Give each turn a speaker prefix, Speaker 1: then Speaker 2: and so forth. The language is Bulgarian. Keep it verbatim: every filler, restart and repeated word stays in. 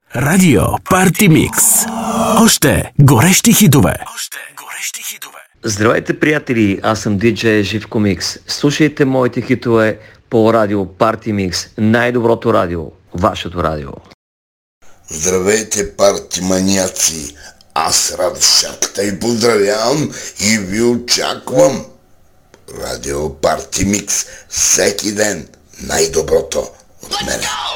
Speaker 1: Радио Парти Микс. Още горещи хитове. Още горещи хитове.
Speaker 2: Здравейте, приятели! Аз съм диджей Живко Микс. Слушайте моите хитове по радио Парти Микс. Най-доброто радио. Вашето радио.
Speaker 3: Здравейте, парти маняци! Аз Радо Шапката и поздравявам и ви очаквам. Радио Парти Микс всеки ден. Най-доброто от мене.